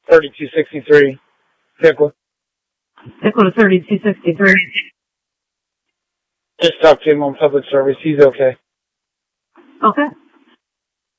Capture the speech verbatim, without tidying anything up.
thirty-two sixty-three, Pickwood. Pickwood thirty-two sixty-three. Just talked to him on public service. He's okay. Okay.